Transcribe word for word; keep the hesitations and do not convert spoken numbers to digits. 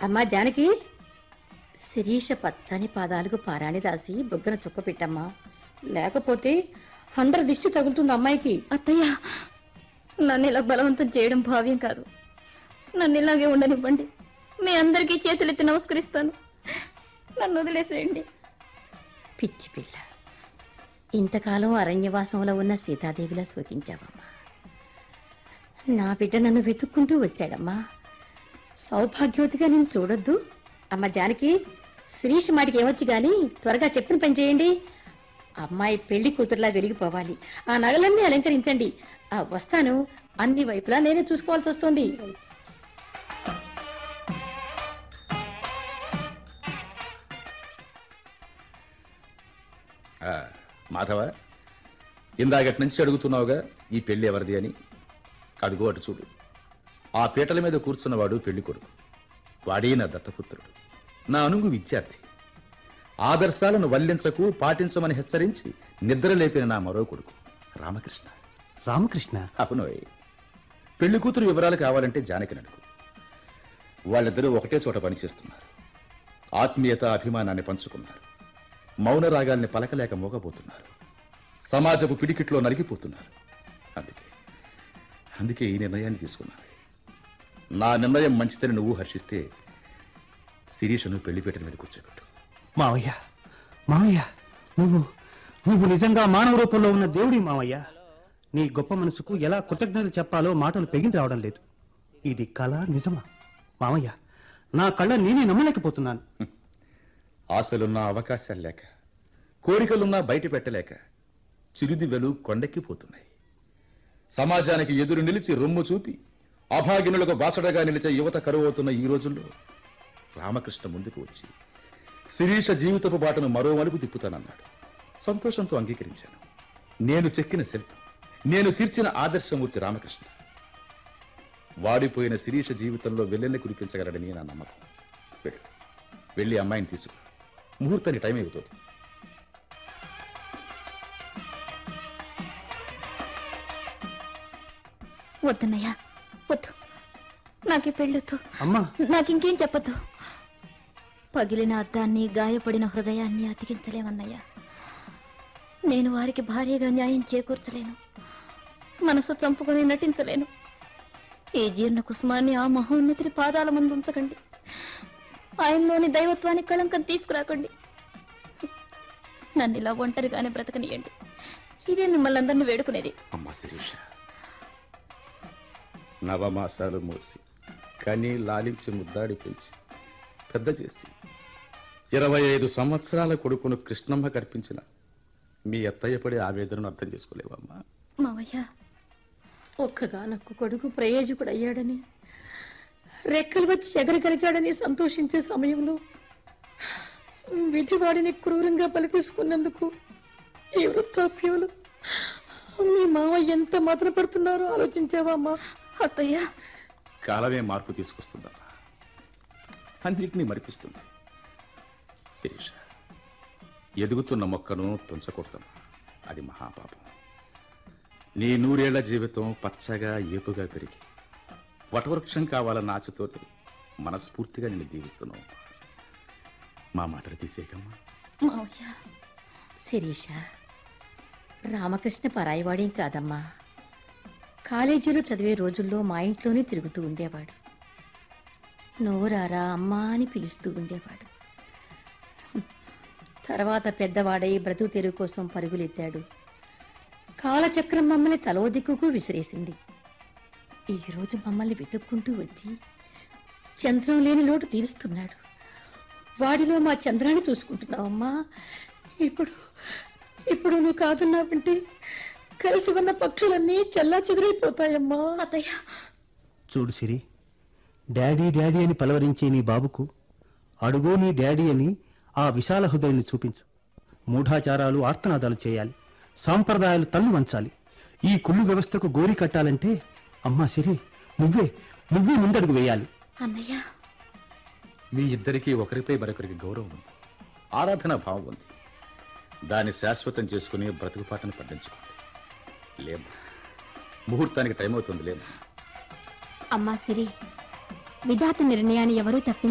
అమ్మా జానకి, శిరీష పచ్చని పాదాలకు పారాణి రాసి బొగ్గన చుక్క పెట్టమ్మా, లేకపోతే అందరి దిష్టి తగులుతుంది అమ్మాయికి. అత్తయ్య, నన్ను ఇలా బలవంతం చేయడం భావ్యం కాదు. నన్ను ఇలాగే ఉండనివ్వండి. మీ అందరికీ చేతులెత్తి నమస్కరిస్తాను. నన్ను వదిలేసేయండి. పిచ్చి పిల్ల, ఇంతకాలం అరణ్యవాసంలో ఉన్న సీతాదేవిలా శోకించావమ్మా. నా బిడ్డ నన్ను వెతుక్కుంటూ వచ్చాడమ్మా. సౌభాగ్యవతిగా నేను చూడొద్దు? అమ్మ జానకి, శిరీష్ మాటికి ఏమొచ్చి గాని త్వరగా చెప్పిన పని చేయండి. అమ్మాయి పెళ్లి కూతురులా వెలిగిపోవాలి. ఆ నగలన్నీ అలంకరించండి. ఆ వస్తాను, అన్ని వైపులా నేనే చూసుకోవాల్సి వస్తుంది. మాధవ, ఇందాకటి నుంచి అడుగుతున్నావుగా ఈ పెళ్లి ఎవరిది అని. అడుగు అటు చూడు. ఆ పీటల మీద కూర్చున్నవాడు పెళ్లి కొడుకు. వాడే నా దత్తపుత్రుడు, నా అనుగు విద్యార్థి. ఆదర్శాలను వల్లించకు, పాటించమని హెచ్చరించి నిద్ర లేపిన నా మరో కొడుకు రామకృష్ణ. రామకృష్ణ? అవునోయ్. పెళ్లి కూతురు వివరాలు కావాలంటే జానకి నడుకు. వాళ్ళిద్దరూ ఒకటే చోట పనిచేస్తున్నారు. ఆత్మీయత, అభిమానాన్ని పంచుకున్నారు. మౌన రాగాల్ని పలకలేక మోగబోతున్నారు. సమాజపు పిడికిట్లో నలిగిపోతున్నారు. అందుకే అందుకే ఈ నిర్ణయాన్ని తీసుకున్నాను. నా నిర్ణయం మంచిదని నువ్వు హర్షిస్తే శిరీషను పెళ్లిపేటల మీద కూర్చోబెట్టు. మావయ్య, మావయ్య, నువ్వు నువ్వు నిజంగా మానవ రూపంలో ఉన్న దేవుడి మావయ్య. నీ గొప్ప మనసుకు ఎలా కృతజ్ఞతలు చెప్పాలో మాటలు పెగిన రావడం లేదు. ఇది కళ నిజమా? మావయ్య, నా కళ్ళ నేనే నమ్మలేకపోతున్నాను. ఆశలున్నా అవకాశాలు లేక, కోరికలున్నా బయట పెట్టలేక చిరుదివ్వెలు కొండెక్కిపోతున్నాయి. సమాజానికి ఎదురు నిలిచి రొమ్ము చూపి అభాగినులకు బాసడగా నిలిచే యువత కరువవుతున్న ఈ రోజుల్లో రామకృష్ణ ముందుకు వచ్చి శిరీష జీవితపు బాటను మరో మలుపు తిప్పుతానన్నాడు. సంతోషంతో అంగీకరించాను. నేను చెక్కిన శిల్పం, నేను తీర్చిన ఆదర్శమూర్తి రామకృష్ణ. వాడిపోయిన శిరీష జీవితంలో వెల్లెల్ని కురిపించగలడని నా నమ్మకం. వెళ్ళు, వెళ్ళి అమ్మాయిని తీసుకు. ముహూర్తానికి టైం అవుతుంది. వద్దన్నయ్యా, వద్దు. నాకు ఈ పెళ్ళొద్దు. అమ్మా, నాకింకేం చెప్పద్దు. పగిలిన అద్దాన్ని, గాయపడిన హృదయాన్ని అతికించలేమన్నయ్యా. నేను వారికి భార్యగా న్యాయం చేకూర్చలేను. మనసు చంపుకొని నటించలేను. ఈ జీర్ణ కుసుమాన్ని ఆ మహోన్నతిని పాదాల ముందు ఉంచకండి. ఆయనలోని దైవత్వానికి కళంకం తీసుకురాకండి. నన్ను ఇలా ఒంటరిగానే బ్రతకనియండి. ఇదే మిమ్మల్ని అందరినీ వేడుకునేది. అమ్మా శిరీష, నవమాసాలు మోసి కని లాలించి ముద్దాడి పెంచి పెద్ద చేసి ఇరవై ఐదు సంవత్సరాల కొడుకును కృష్ణమ్మ కర్పించిన మీ అత్తయ్య పడే ఆవేదనను అర్థం చేసుకోలేవమ్మా. మావయ్య, ఒక్కగానొక్క కొడుకు ప్రయోజకుడు అయ్యాడని, రెక్కలు వచ్చి ఎగరగలిగాడని సంతోషించే సమయంలో విధివాడిని క్రూరంగా బలితీసుకున్నందుకు ఈ వృత్తాప్యంలో మీ మావ ఎంత మాత్ర పడుతున్నారో ఆలోచించావా అమ్మా? అత్తయ్య, కాలమే మార్పు తీసుకొస్తుందమ్మా. అన్నిటినీ మరిపిస్తుంది. శిరీష, ఎదుగుతున్న మొక్కను తుంచకూడదమ్మా. అది మహాపాపం. నీ నూరేళ్ల జీవితం పచ్చగా ఏపుగా పెరిగి వటవృక్షం కావాలన్న ఆశతో మనస్ఫూర్తిగా నిన్ను దీవిస్తున్నావు. మా మాటలు తీసేయకమ్మా. మావయ్య, శిరీష, రామకృష్ణ పరాయివాడేం కాదమ్మా. కాలేజీలో చదివే రోజుల్లో మా ఇంట్లోనే తిరుగుతూ ఉండేవాడు. నోరారా అమ్మా అని పిలుస్తూ ఉండేవాడు. తర్వాత పెద్దవాడై బ్రతుకు తెరువు కోసం పరుగులెత్తాడు. కాలచక్రం మమ్మల్ని తలో దిక్కుకు విసిరేసింది. ఈరోజు మమ్మల్ని వెతుక్కుంటూ వచ్చి చంద్రం లేని లోటు తీరుస్తున్నాడు. వాడిలో మా చంద్రాన్ని చూసుకుంటున్నావమ్మా. ఇప్పుడు ఇప్పుడు నువ్వు కాదన్నావంటే కలిసి ఉన్న పక్షులన్నీ చల్లా చెదిరైపోతాయమ్మా. అత్తయ్య, చూడు సిరి, డాడీ డాడీ అని పలవరించే నీ బాబుకు అడుగో నీ డాడీ అని ఆ విశాల హృదయాన్ని చూపించు. మూఢాచారాలు, ఆర్తనాదాలు చేయాలి. సాంప్రదాయాలు తల్లు వంచాలి. ఈ కుళ్ళు వ్యవస్థకు గోరి కట్టాలంటే అమ్మా సిరి, నువ్వే నువ్వే ముందడుగు వేయాలి. అన్నయ్య, మీ ఇద్దరికీ ఒకరిపై మరొకరికి గౌరవం ఉంది, ఆరాధన భావం ఉంది. దాన్ని శాశ్వతం చేసుకుని బ్రతుకుపాటను పండించుకోండి. లేము, ముహూర్తానికి టైం అవుతుంది. లేము. అమ్మా సిరి, విధాత నిర్ణయాన్ని ఎవరూ తప్పి